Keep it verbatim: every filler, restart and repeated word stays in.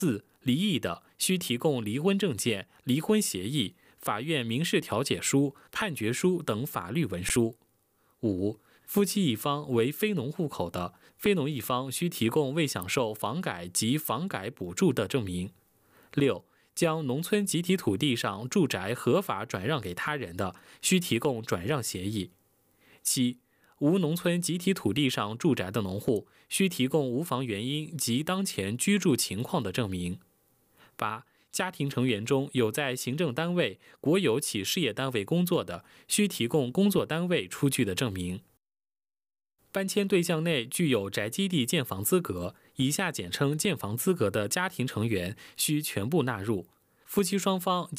四、离异的，需提供离婚证件、离婚协议、法院民事调解书、判决书等法律文书。五、夫妻一方为非农户口的，非农一方需提供未享受房改及房改补助的证明。六、将农村集体土地上住宅合法转让给他人的，需提供转让协议。七、无农村集体土地上住宅的农户，需提供无房原因及当前居住情况的证明。八、家庭成员中有在行政单位、国有企事业单位工作的，需提供工作单位出具的证明。搬迁对象内具有宅基地建房资格（以下简称建房资格）的家庭成员需全部纳入。夫妻双方